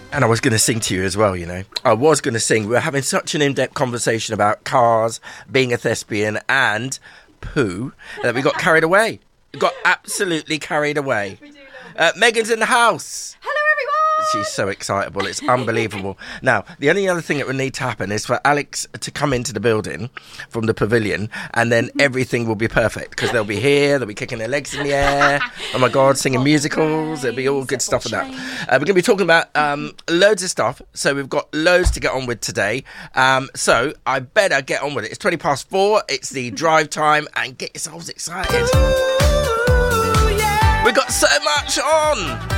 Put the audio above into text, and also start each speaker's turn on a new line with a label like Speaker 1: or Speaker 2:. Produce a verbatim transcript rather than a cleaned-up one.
Speaker 1: And I was going to sing to you as well, you know. I was going to sing. We were having such an in-depth conversation about cars, being a thespian, and poo that we got carried away. We got absolutely carried away.
Speaker 2: We do love
Speaker 1: Uh, Megan's in the house.
Speaker 2: Hello, everyone.
Speaker 1: She's so excitable. It's unbelievable. Now, the only other thing that would need to happen is for Alex to come into the building from the pavilion, and then everything will be perfect because they'll be here, they'll be kicking their legs in the air. Oh my God, singing musicals. It'll be all good stuff for that. Uh, we're going to be talking about um, loads of stuff. So we've got loads to get on with today. Um, so I better get on with it. It's twenty past four. It's the drive time, and get yourselves excited. We've got so much on.